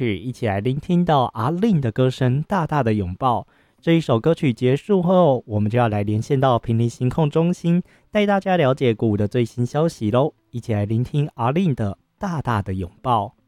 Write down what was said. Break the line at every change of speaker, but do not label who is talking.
曲，一起来聆听到阿令的歌声《大大的拥抱》。这一首歌曲结束后，我们就要来连线到平林行控中心，带大家了解鼓舞的最新消息喽！一起来聆听阿令的《大大的拥抱》。